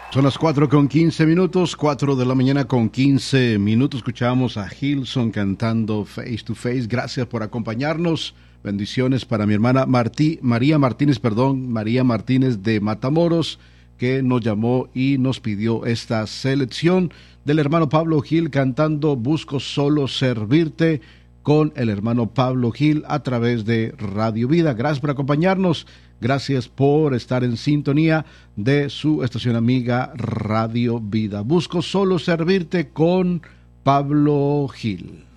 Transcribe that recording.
Son las 4:15, 4 de la mañana con 15 minutos. Escuchamos a Hillsong cantando Face to Face. Gracias por acompañarnos. Bendiciones para mi hermana María Martínez de Matamoros, que nos llamó y nos pidió esta selección del hermano Pablo Gil cantando Busco solo servirte con el hermano Pablo Gil a través de Radio Vida. Gracias por acompañarnos. Gracias por estar en sintonía de su estación amiga Radio Vida. Busco solo servirte con Pablo Gil.